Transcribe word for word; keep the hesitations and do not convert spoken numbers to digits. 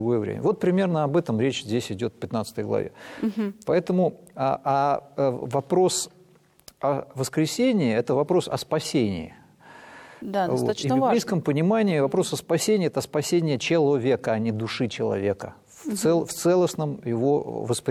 другое время. Вот примерно об этом речь здесь идет в пятнадцатой главе. Угу. Поэтому а, а, вопрос о воскресении – это вопрос о спасении. Да, вот. достаточно И в библейском важно. понимании вопрос о спасении – это спасение человека, а не души человека. В, цел, в целостном его восприятии.